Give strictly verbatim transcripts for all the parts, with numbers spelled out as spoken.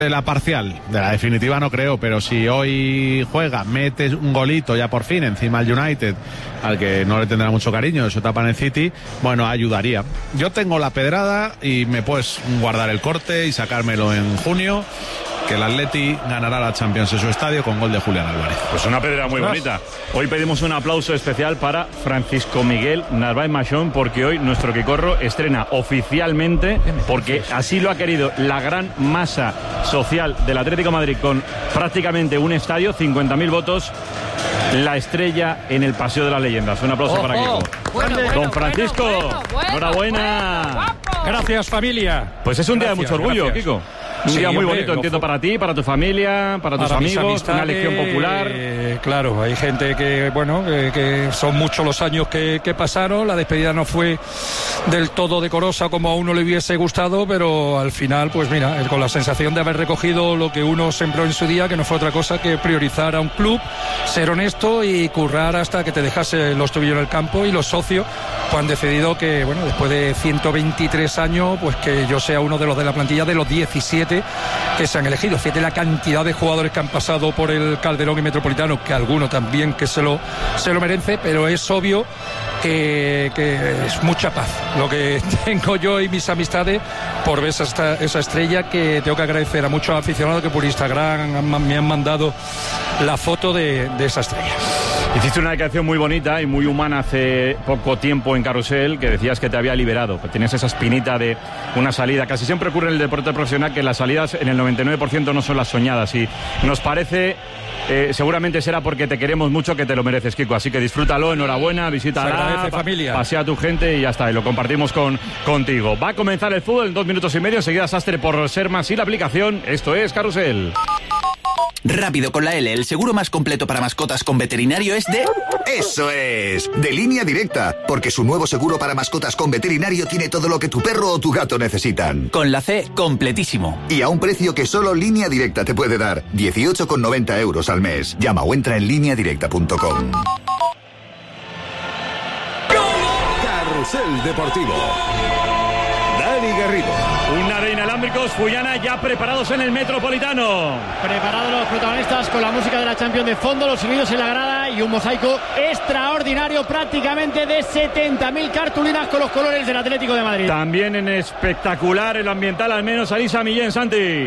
De la parcial, de la definitiva no creo, pero si hoy juega, mete un golito ya por fin encima al United, al que no le tendrá mucho cariño, de su etapa en el City, bueno, ayudaría. Yo tengo la pedrada y me puedes guardar el corte y sacármelo en junio, que el Atleti ganará la Champions en su estadio con gol de Julián Álvarez. Pues una pedra muy bonita. Hoy pedimos un aplauso especial para Francisco Miguel Narváez Machón, porque hoy nuestro Quicorro estrena oficialmente, porque así lo ha querido la gran masa social del Atlético de Madrid, con prácticamente un estadio, cincuenta mil votos, la estrella en el Paseo de las Leyendas. Un aplauso oh, para Kiko. Bueno, bueno, Don Francisco, bueno, bueno, enhorabuena. Bueno, gracias, familia. Pues es un gracias, día de mucho orgullo, gracias. Kiko. Un sí, día muy hombre, bonito, entiendo, para ti, para tu familia, para tus para amigos, una elección popular. Eh, claro, hay gente que, bueno, que, que son muchos los años que, que pasaron. La despedida no fue del todo decorosa como a uno le hubiese gustado, pero al final, pues mira, con la sensación de haber recogido lo que uno sembró en su día, que no fue otra cosa que priorizar a un club, ser honesto y currar hasta que te dejase los tobillos en el campo, y los socios pues han decidido que, bueno, después de ciento veintitrés años, pues que yo sea uno de los de la plantilla de los diecisiete que se han elegido. Fíjate la cantidad de jugadores que han pasado por el Calderón y Metropolitano, que alguno también que se lo, se lo merece, pero es obvio que, que es mucha paz lo que tengo yo y mis amistades por ver esa, esa estrella, que tengo que agradecer a muchos aficionados que por Instagram me han mandado la foto de, de esa estrella. Hiciste una declaración muy bonita y muy humana hace poco tiempo en Carrusel, que decías que te había liberado, que tenías esa espinita de una salida. Casi siempre ocurre en el deporte profesional que las salidas en el noventa y nueve por ciento no son las soñadas, y nos parece, eh, seguramente será porque te queremos mucho, que te lo mereces, Kiko. Así que disfrútalo, enhorabuena, visítala, familia. Pasea a tu gente y ya está, y lo compartimos con, contigo. Va a comenzar el fútbol en dos minutos y medio, enseguida Sastre por Ser Más y la aplicación. Esto es Carrusel. Rápido con la L, el seguro más completo para mascotas con veterinario es de... ¡Eso es! De Línea Directa, porque su nuevo seguro para mascotas con veterinario tiene todo lo que tu perro o tu gato necesitan. Con la C, completísimo. Y a un precio que solo Línea Directa te puede dar, dieciocho con noventa euros al mes. Llama o entra en línea directa punto com. Carrusel Deportivo. Dani Garrido. Una de inalámbricos, Fullana, ya preparados en el Metropolitano. Preparados los protagonistas con la música de la Champions de fondo, los sonidos en la grada y un mosaico extraordinario, prácticamente de setenta mil cartulinas con los colores del Atlético de Madrid. También en espectacular el ambiental, al menos Alisa Millén, Santi.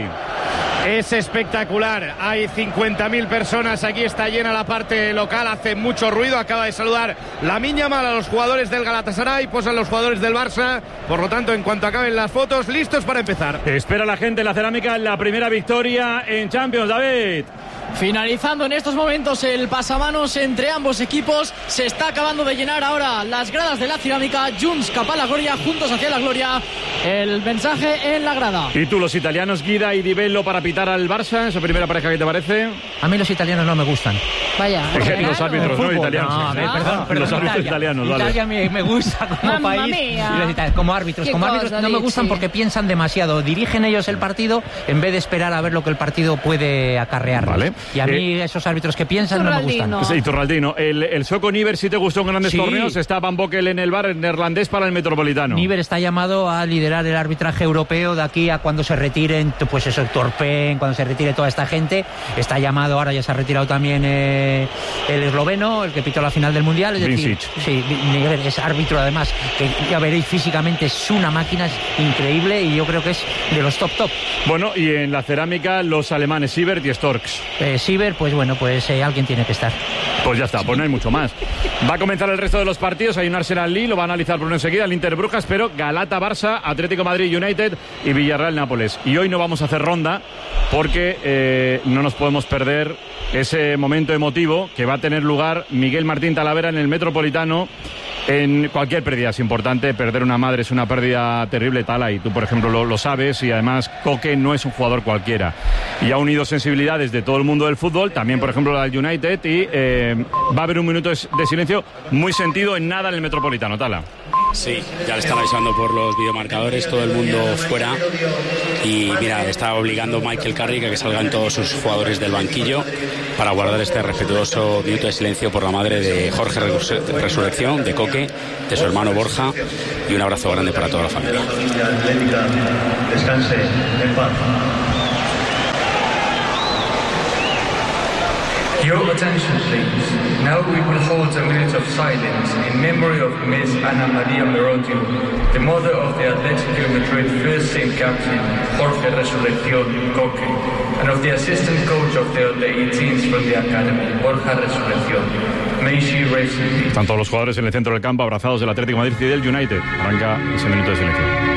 Es espectacular, hay cincuenta mil personas, aquí está llena la parte local, hace mucho ruido, acaba de saludar Lamine Yamal a los jugadores del Galatasaray, posan los jugadores del Barça, por lo tanto, en cuanto acaben las fotos, listos para empezar. Espera la gente en la cerámica la primera victoria en Champions, David. Finalizando en estos momentos el pasamanos entre ambos equipos, se está acabando de llenar ahora las gradas de la cerámica. Junts cap a la gloria, juntos hacia la gloria, el mensaje en la grada. ¿Y tú, los italianos, Guida y Di Bello para pitar al Barça? ¿Esa primera pareja que te parece? A mí los italianos no me gustan. Vaya, los árbitros, no italianos. No, a ver, perdón, perdón, los árbitros Italia. italianos, vale. Italia me, me gusta como Mamma país. mía. Y los italianos, como árbitros, como árbitros no me gustan porque piensan demasiado. Dirigen ellos el partido en vez de esperar a ver lo que el partido puede acarrear. Vale. Y a mí Eh, esos árbitros que piensan no me gustan. Sí, Torraldino. El, el sueco Niver sí te gustó en grandes Sí. torneos. Está Van Bokel en el bar neerlandés para el Metropolitano. Niver está llamado a liderar el arbitraje europeo de aquí a cuando se retiren, pues eso, Torpen, cuando se retire toda esta gente. Está llamado, ahora ya se ha retirado también eh, el esloveno, el que pitó la final del Mundial. Es decir, Vincic. sí, Niver es árbitro además, que ya veréis físicamente es una máquina, es increíble y yo creo que es de los top top. Bueno, y en la cerámica los alemanes Siebert y Storks. Eh, Siever, pues bueno, pues eh, alguien tiene que estar. Pues ya está, pues no hay mucho más. Va a comenzar el resto de los partidos. Hay un Arsenal-Lille, lo va a analizar Bruno enseguida. El Inter-Brujas, pero Galata-Barça, Atlético-Madrid-United y Villarreal-Nápoles. Y hoy no vamos a hacer ronda porque eh, no nos podemos perder ese momento emotivo que va a tener lugar Miguel Martín Talavera en el Metropolitano. En cualquier pérdida es importante, perder una madre es una pérdida terrible, Tala, y tú, por ejemplo, lo, lo sabes, y además Coque no es un jugador cualquiera. Y ha unido sensibilidades de todo el mundo del fútbol, también, por ejemplo, la del United, y eh, va a haber un minuto de silencio muy sentido en nada en el Metropolitano, Tala. Sí, ya le están avisando por los videomarcadores, todo el mundo fuera, y mira, está obligando Michael Carrick a que salgan todos sus jugadores del banquillo para guardar este respetuoso minuto de silencio por la madre de Jorge Resurrección, de Coque, de su hermano Borja, y un abrazo grande para toda la familia. Your attention, please. Now we will hold a minute of silence in memory of Miss Ana María Merodio, the mother of the Atlético Madrid first team captain, Jorge Resurrección Coque, and of the assistant coach of the under eighteens from the academy, Borja Resurrección. May she rest in peace. Están todos los jugadores en el centro del campo abrazados del Atlético de Madrid y del United. Arranca ese minuto de silencio.